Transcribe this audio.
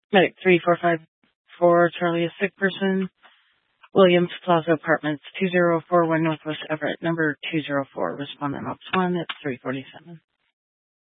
Medic 3454, Charlie, a sick person. Williams Plaza Apartments, 2041 Northwest Everett, number 204. Respondent Ops 1 at 347.